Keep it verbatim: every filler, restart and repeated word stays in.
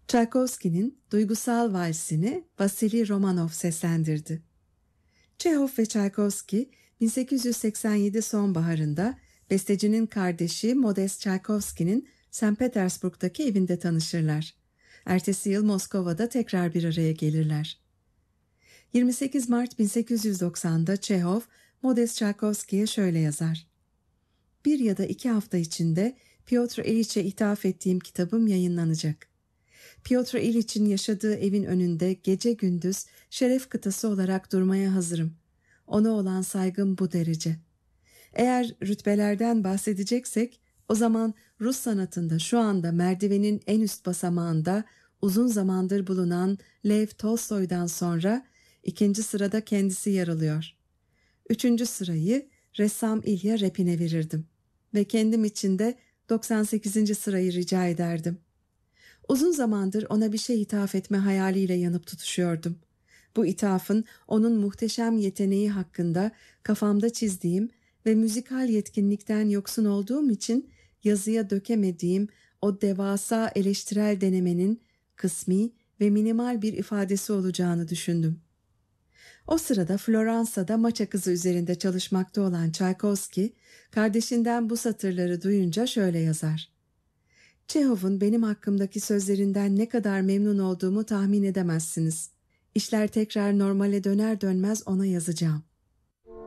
Tchaikovsky'nin Duygusal Valsini Vasily Romanov seslendirdi. Çehov ve Tchaikovsky bin sekiz yüz seksen yedi sonbaharında bestecinin kardeşi Modest Tchaikovsky'nin Sankt Petersburg'daki evinde tanışırlar. Ertesi yıl Moskova'da tekrar bir araya gelirler. yirmi sekiz Mart bin sekiz yüz doksanda Çehov, Modest Tchaikovsky'ye şöyle yazar. Bir ya da iki hafta içinde Piotr İliç'e ithaf ettiğim kitabım yayınlanacak. Piotr İliç'in yaşadığı evin önünde gece gündüz şeref kıtası olarak durmaya hazırım. Ona olan saygım bu derece. Eğer rütbelerden bahsedeceksek, o zaman Rus sanatında şu anda merdivenin en üst basamağında uzun zamandır bulunan Lev Tolstoy'dan sonra ikinci sırada kendisi yer alıyor. Üçüncü sırayı ressam İlya Repin'e verirdim ve kendim için de doksan sekizinci sırayı rica ederdim. Uzun zamandır ona bir şey ithaf etme hayaliyle yanıp tutuşuyordum. Bu ithafın onun muhteşem yeteneği hakkında kafamda çizdiğim ve müzikal yetkinlikten yoksun olduğum için yazıya dökemediğim o devasa eleştirel denemenin kısmi ve minimal bir ifadesi olacağını düşündüm. O sırada Floransa'da Maça Kızı üzerinde çalışmakta olan Tchaikovsky, kardeşinden bu satırları duyunca şöyle yazar. Çehov'un benim hakkımdaki sözlerinden ne kadar memnun olduğumu tahmin edemezsiniz. İşler tekrar normale döner dönmez ona yazacağım.